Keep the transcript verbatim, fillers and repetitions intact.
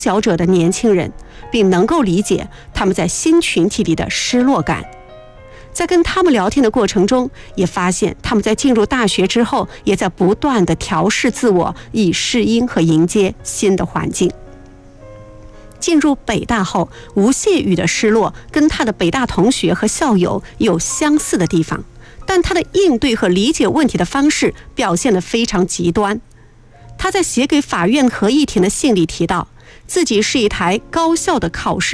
小者的年轻人，并能够理解他们在新群体里的失落感。在跟他们聊天的过程中，也发现他们在进入大学之后，也在不断地调试自我，以适应和迎接新的环境。进入北大后，吴谢宇的失落跟他的北大同学和校友有相似的地方，但他的应对和理解问题的方式表现得非常极端。他在写给法院合议庭的信里提到，自己是一台高效的考试